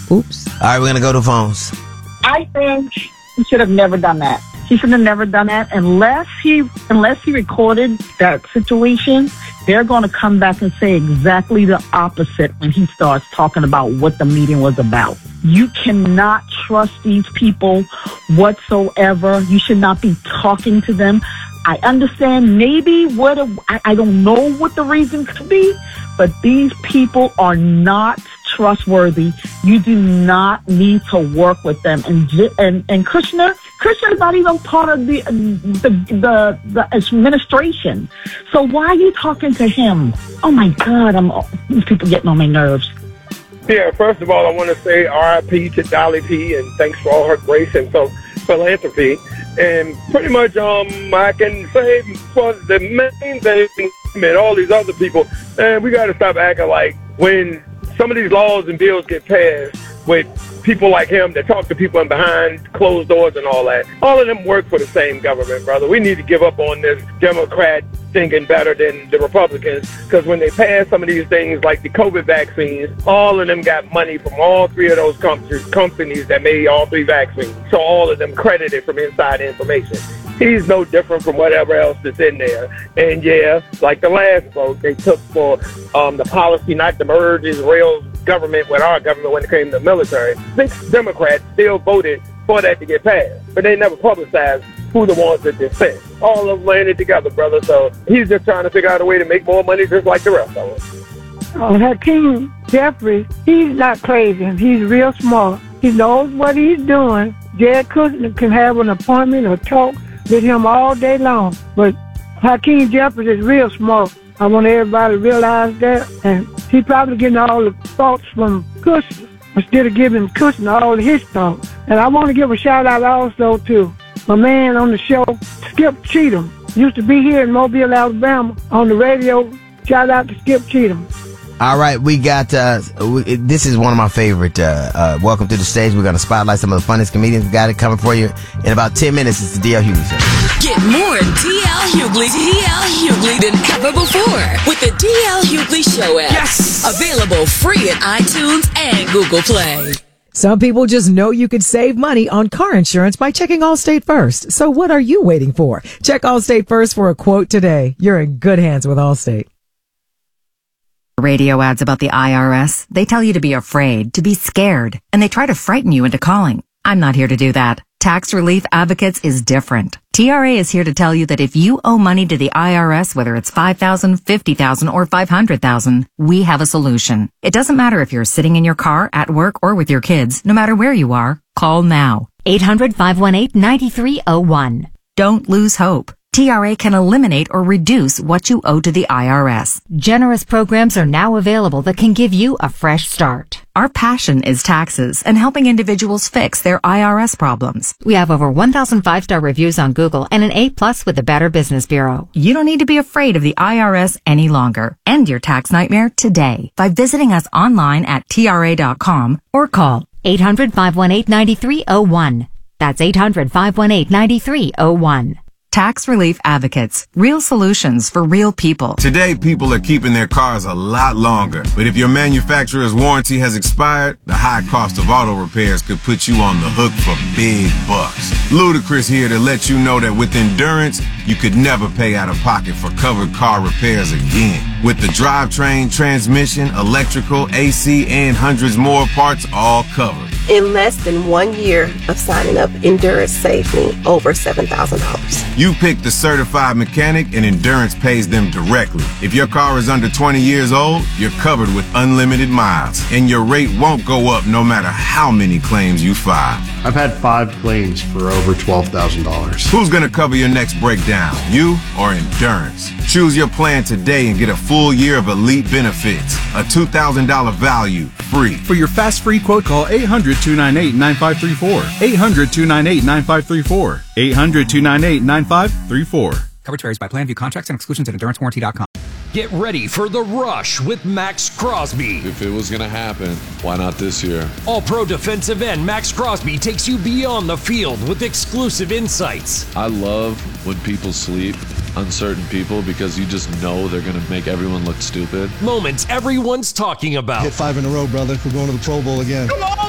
Oops. All right, we're going to go to phones. I think he should have never done that. He should have never done that unless he recorded that situation. They're going to come back and say exactly the opposite when he starts talking about what the meeting was about. You cannot trust these people whatsoever. You should not be talking to them. I understand maybe I don't know what the reason could be, but these people are not trustworthy. You do not need to work with them. And Kushner is not even part of the administration. So why are you talking to him? Oh my God, these people getting on my nerves. Yeah, first of all, I want to say R.I.P. to Dolly P. and thanks for all her grace and philanthropy. And pretty much, I can say for the main thing, and all these other people, man, we got to stop acting like when some of these laws and bills get passed with people like him that talk to people in behind closed doors and all that. All of them work for the same government, brother. We need to give up on this Democrat thinking better than the Republicans, because when they pass some of these things like the COVID vaccines, all of them got money from all three of those companies that made all three vaccines. So all of them credited from inside information. He's no different from whatever else that's in there. And yeah, like the last vote they took for the policy not to merge Israel's government with our government when it came to the military, 6 Democrats still voted for that to get passed. But they never publicized who the ones that dissent. All of them landed together, brother. So he's just trying to figure out a way to make more money just like the rest of us. Hakeem Jeffries, he's not crazy. He's real smart. He knows what he's doing. Jared Kushner can have an appointment or talk with him all day long. But Hakeem Jeffries is real smart. I want everybody to realize that. And he's probably getting all the thoughts from Kushner instead of giving Kushner all his thoughts. And I want to give a shout out also to my man on the show, Skip Cheatham. Used to be here in Mobile, Alabama on the radio. Shout out to Skip Cheatham. All right, we got, this is one of my favorite, welcome to the stage. We're going to spotlight some of the funniest comedians. We got it coming for you in about 10 minutes. It's the D.L. Hughley Show. Get more D.L. Hughley than ever before with the D.L. Hughley Show app. Yes! Available free at iTunes and Google Play. Some people just know you could save money on car insurance by checking Allstate first. So what are you waiting for? Check Allstate first for a quote today. You're in good hands with Allstate. Radio ads about the IRS. They tell you to be afraid, to be scared, and they try to frighten you into calling. I'm not here to do that. Tax Relief Advocates is different. TRA is here to tell you that if you owe money to the IRS, whether it's $5,000, $50,000, or $500,000, we have a solution. It doesn't matter if you're sitting in your car, at work, or with your kids. No matter where you are, call now. 800-518-9301. Don't lose hope. TRA can eliminate or reduce what you owe to the IRS. Generous programs are now available that can give you a fresh start. Our passion is taxes and helping individuals fix their IRS problems. We have over 1,000 5-star reviews on Google and an A+ with the Better Business Bureau. You don't need to be afraid of the IRS any longer. End your tax nightmare today by visiting us online at TRA.com or call 800-518-9301. That's 800-518-9301. Tax Relief Advocates. Real solutions for real people. Today, people are keeping their cars a lot longer. But if your manufacturer's warranty has expired, the high cost of auto repairs could put you on the hook for big bucks. Ludacris here to let you know that with Endurance, you could never pay out of pocket for covered car repairs again. With the drivetrain, transmission, electrical, AC, and hundreds more parts all covered. In less than 1 year of signing up, Endurance saved me over $7,000. You pick the certified mechanic and Endurance pays them directly. If your car is under 20 years old, you're covered with unlimited miles, and your rate won't go up no matter how many claims you file. I've had 5 claims for over $12,000. Who's going to cover your next breakdown, you or Endurance? Choose your plan today and get a full year of elite benefits. A $2,000 value, free. For your fast free quote, call 800-298-9534. 800-298-9534. 800-298-9534. Coverage varies by plan. View contracts and exclusions at EnduranceWarranty.com. Get ready for The Rush with Max Crosby. If it was going to happen, why not this year? All-pro defensive end Max Crosby takes you beyond the field with exclusive insights. I love when people sleep, uncertain people, because you just know they're going to make everyone look stupid. Moments everyone's talking about. Hit 5 in a row, brother. We're going to the Pro Bowl again. Come on!